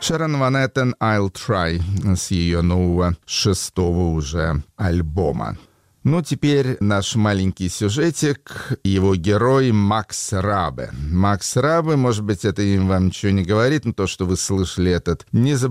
Шерон Ван Эттен «I'll Try» с ее нового 6-го уже альбома. Ну, теперь наш маленький сюжетик. Его герой Макс Рабе. Макс Рабе, может быть, это им вам ничего не говорит, но то, что вы слышали этот незабываемый